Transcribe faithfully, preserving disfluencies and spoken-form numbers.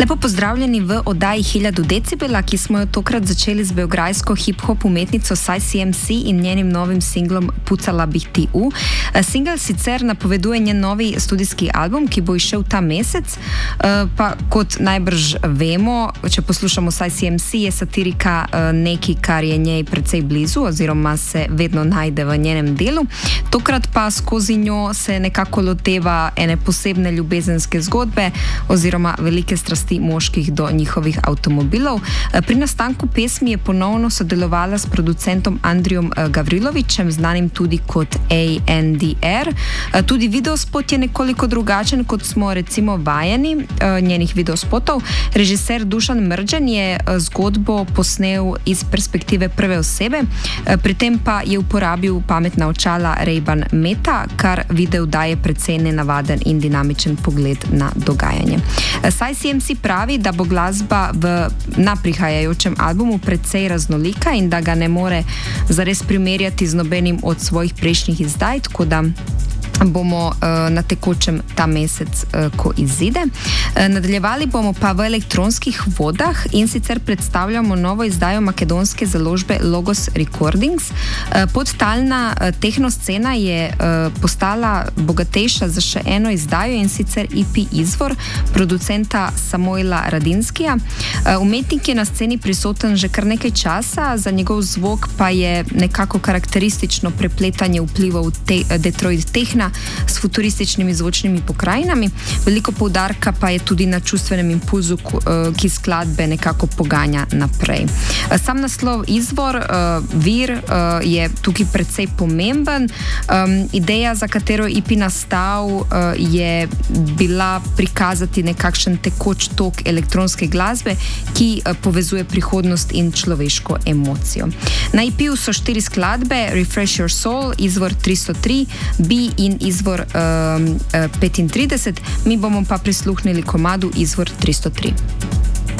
Lepo pozdravljeni v oddaji Hiljadu decibela, ki smo jo tokrat začeli z beograjsko hip-hop umetnico Saj C M C in njenim novim singlom Pucala bih ti u. Singl sicer napoveduje njen novi studijski album, ki bo izšel ta mesec, pa kot najbrž vemo, če poslušamo Saj C M C, je satirika nekaj, kar je njej precej blizu oziroma se vedno najde v njenem delu. Tokrat pa skozi njo se nekako loteva ene posebne ljubezenske zgodbe oziroma velike strasti moških do njihovih avtomobilov. Pri nastanku pesmi je ponovno sodelovala s producentom Andrijom Gavrilovičem, znanim tudi kot A N D R. Tudi videospot je nekoliko drugačen, kot smo recimo vajeni njenih videospotov. Režiser Dušan Mrđan je zgodbo posnel iz perspektive prve osebe, pri tem pa je uporabil pametna očala Ray-Ban Meta, kar video daje precej nenavaden in dinamičen pogled na dogajanje. Saj C M C pravi, da bo glasba v, na prihajajočem albumu precej raznolika in da ga ne more zares primerjati z nobenim od svojih prejšnjih izdaj, tako da bomo uh, na tekočem ta mesec, uh, ko izide. Uh, nadaljevali bomo pa v elektronskih vodah in sicer predstavljamo novo izdajo makedonske založbe Logos Recordings. Uh, podtalna uh, tehnoscena je uh, postala bogatejša za še eno izdajo in sicer E P Izvor producenta Samoila Radinskija. Uh, umetnik je na sceni prisoten že kar nekaj časa, za njegov zvok pa je nekako karakteristično prepletanje vplivov te, uh, Detroit Techna s futurističnimi zvočnimi pokrajinami. Veliko poudarka pa je tudi na čustvenem impulzu, ki skladbe nekako poganja naprej. Sam naslov Izvor, vir, je tukaj precej pomemben. Ideja, za katero E P nastal, je bila prikazati nekakšen tekoč tok elektronske glasbe, ki povezuje prihodnost in človeško emocijo. Na E P-u so štiri skladbe: Refresh Your Soul, Izvor tristo tri, B in Izvor um, petintrideset, mi bomo pa prisluhnili komadu Izvor tristo tri.